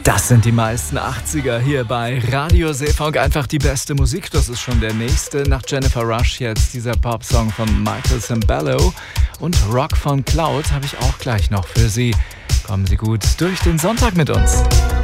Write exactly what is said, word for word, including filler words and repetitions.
Das sind die meisten achtziger hier bei Radio Seefunk. Einfach die beste Musik, das ist schon der nächste. Nach Jennifer Rush jetzt dieser Popsong von Michael Sembello. Und Rock von Cloud habe ich auch gleich noch für Sie. Kommen Sie gut durch den Sonntag mit uns.